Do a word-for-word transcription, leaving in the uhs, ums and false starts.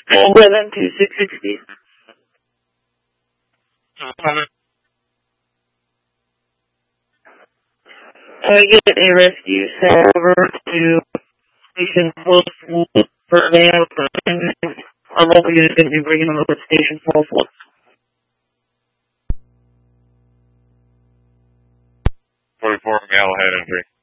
eleven to six sixty. I get a rescue sent over to station close for now. Our local unit is going to be bringing them over to station four four. forty-four, Galahad entry.